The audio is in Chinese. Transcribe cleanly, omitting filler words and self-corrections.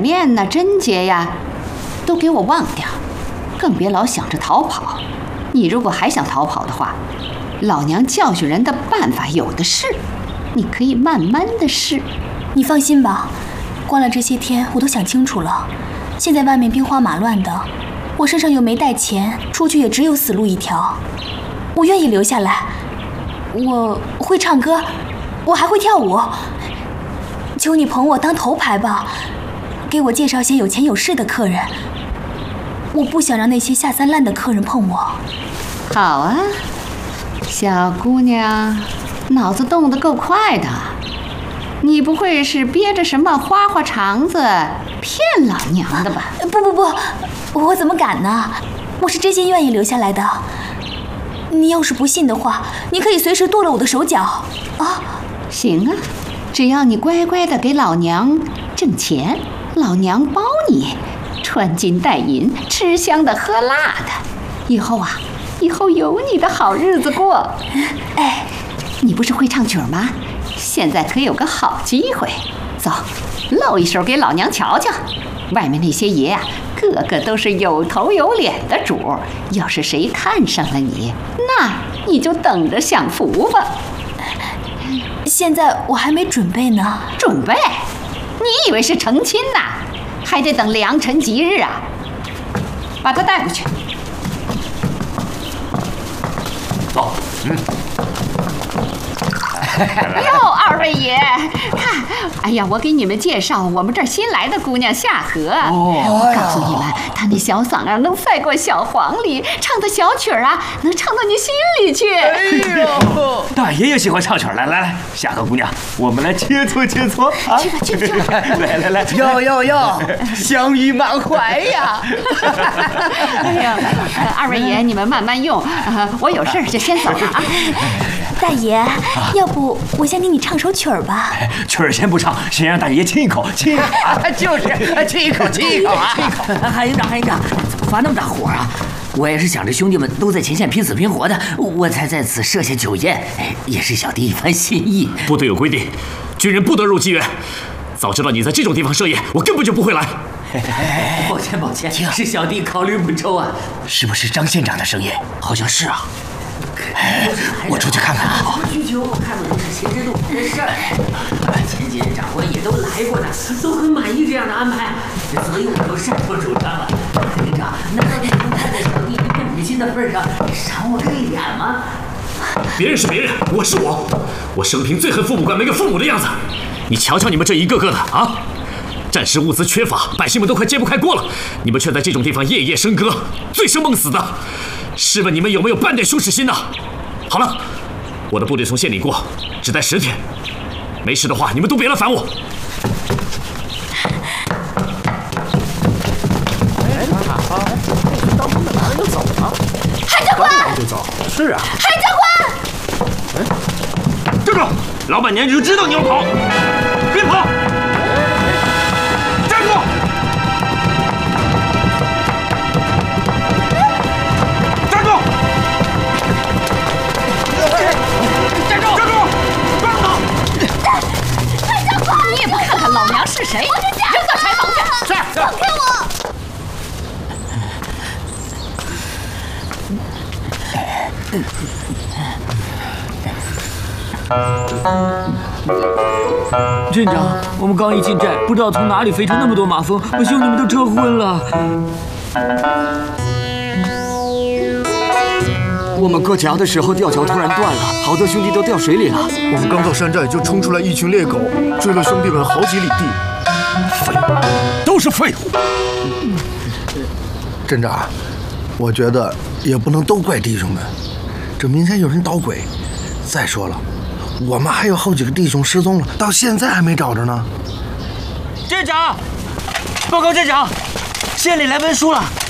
面呐、贞洁呀，都给我忘掉，更别老想着逃跑。你如果还想逃跑的话，老娘教训人的办法有的是，你可以慢慢的试。 你放心吧，关了这些天，我都想清楚了。现在外面兵荒马乱的，我身上又没带钱，出去也只有死路一条。我愿意留下来，我会唱歌，我还会跳舞。求你捧我当头牌吧，给我介绍些有钱有势的客人。我不想让那些下三滥的客人碰我。 好啊，小姑娘，脑子动得够快的。你不会是憋着什么花花肠子骗老娘的吧？ 不，我怎么敢呢？我是真心愿意留下来的。你要是不信的话，你可以随时剁了我的手脚啊！ 行啊，只要你乖乖的给老娘挣钱，老娘包你穿金戴银，吃香的喝辣的。以后有你的好日子过。哎，你不是会唱曲吗？现在可有个好机会，走，露一手给老娘瞧瞧。外面那些爷啊，个个都是有头有脸的主，要是谁看上了你，那你就等着享福吧。 现在我还没准备呢。 准备？你以为是成亲呐？还得等良辰吉日啊！把他带过去。 走， 哟，二位爷，看，哎呀，我给你们介绍我们这儿新来的姑娘夏荷。我告诉你们，她那小嗓啊，能赛过小黄鹂，唱的小曲儿啊，能唱到你心里去。 哎呦，大爷也喜欢唱曲儿，来，夏荷姑娘，我们来切磋切磋啊！ 去吧， 来， 哟，香芋满怀呀！ 哎呀，二位爷，你们慢慢用，我有事儿就先走了啊。 大爷，要不我先给你唱首曲儿吧？ 曲儿先不唱，先让大爷亲一口，亲一口啊！ 就是亲一口啊！韩营长，怎么发那么大火啊？我也是想着兄弟们都在前线拼死拼活的，我才在此设下酒宴，也是小弟一番心意。 部队有规定，军人不得入妓院。早知道你在这种地方设宴，我根本就不会来。 抱歉，是小弟考虑不周啊。 是不是张县长的声音？好像是啊。我出去看看啊。 需求看的都是秦之路的事儿，前几任长官也都来过的，都很满意这样的安排，所以我都擅作主张了。连长，难道你不看在小弟一片母亲的份上，赏我个脸吗？ 别人是别人，我是我，我生平最恨父母官没个父母的样子。你瞧瞧你们这一个个的啊！战时物资缺乏，百姓们都快揭不开锅了，你们却在这种地方夜夜笙歌，醉生梦死的。试问你们有没有半点羞耻心呢？好了，我的部队从县里过，只待10天。没事的话，你们都别来烦我。 当兵的男人就走了。 韩教官， 就走。是啊。 韩教官， 站住！老板娘就知道你要跑，别跑！站住！站住！站住！站住！ 韩教官， 你也不看看老娘是谁，扔到柴房去！ 是，放开我！ 镇长，我们刚一进寨，不知道从哪里飞出那么多马蜂，把兄弟们都车昏了。 我们过桥的时候吊桥突然断了，好多兄弟都掉水里了。 我们刚到山寨就冲出来一群猎狗，追了兄弟们好几里地。 废物，都是废物。 镇长，我觉得也不能都怪弟兄们，这明显有人捣鬼。再说了，我们还有好几个弟兄失踪了，到现在还没找着呢。 镇长，报告镇长，县里来文书了，